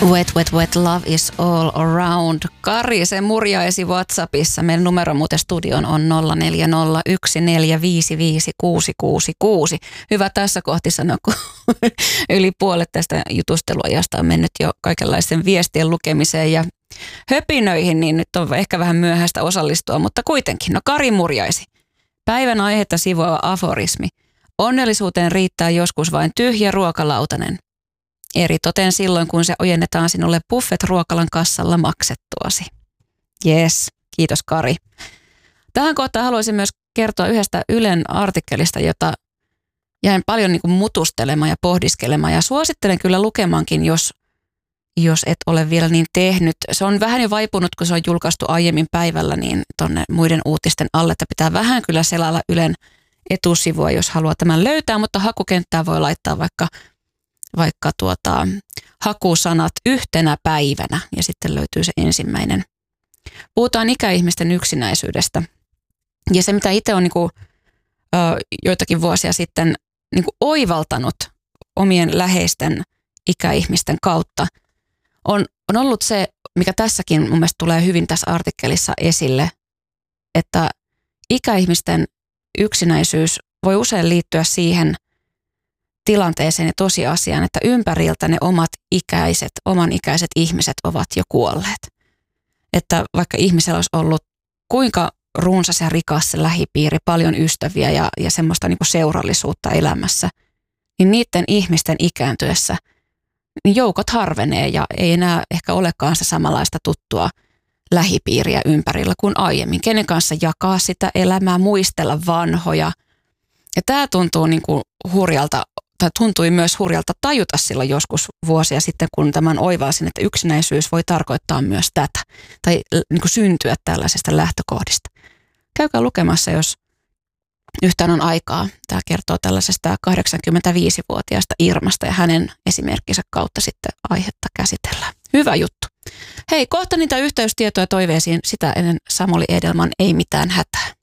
Wet, wet, wet, love is all around. Kari, se murjaisi WhatsAppissa. Meidän numero muuten studion on 0401455666. Hyvä tässä kohti sanoa, kun yli puolet tästä jutusteluajasta on mennyt jo kaikenlaisten viestien lukemiseen ja höpinöihin, niin nyt on ehkä vähän myöhäistä osallistua, mutta kuitenkin. No Kari murjaisi. Päivän aihetta sivuava aforismi. Onnellisuuteen riittää joskus vain tyhjä ruokalautanen. Eritoten silloin, kun se ojennetaan sinulle buffet-ruokalan kassalla maksettuasi. Jes, kiitos Kari. Tähän kohtaan haluaisin myös kertoa yhdestä Ylen artikkelista, jota jäin paljon niin kuin mutustelemaan ja pohdiskelemaan. Ja suosittelen kyllä lukemankin, jos et ole vielä niin tehnyt. Se on vähän jo vaipunut, kun se on julkaistu aiemmin päivällä, niin tuonne muiden uutisten alle, että pitää vähän kyllä selailla Ylen etusivua, jos haluaa tämän löytää, mutta hakukenttään voi laittaa vaikka hakusanat yhtenä päivänä ja sitten löytyy se ensimmäinen. Puhutaan ikäihmisten yksinäisyydestä. Ja se, mitä itse on joitakin vuosia sitten oivaltanut omien läheisten ikäihmisten kautta, on ollut se, mikä tässäkin mun mielestä tulee hyvin tässä artikkelissa esille, että ikäihmisten yksinäisyys voi usein liittyä siihen tilanteeseen ja tosiasiaan, että ympäriltä ne omanikäiset ihmiset ovat jo kuolleet. Että vaikka ihmisellä olisi ollut kuinka runsas ja rikas se lähipiiri, paljon ystäviä ja semmoista niin kuin seurallisuutta elämässä, niin niiden ihmisten ikääntyessä niin joukot harvenee ja ei enää ehkä olekaan se samanlaista tuttua lähipiiriä ympärillä kuin aiemmin. Kenen kanssa jakaa sitä elämää, muistella vanhoja. Ja tämä tuntuu niin kuin tuntui myös hurjalta tajuta silloin joskus vuosia sitten, kun tämän oivalsin, että yksinäisyys voi tarkoittaa myös tätä tai niin kuin syntyä tällaisesta lähtökohdista. Käykää lukemassa, jos yhtään on aikaa. Tämä kertoo tällaisesta 85-vuotiaasta Irmasta ja hänen esimerkkinsä kautta sitten aihetta käsitellään. Hyvä juttu. Hei, kohta niitä yhteystietoja toiveisiin, sitä ennen Samuli Edelman Ei mitään hätää.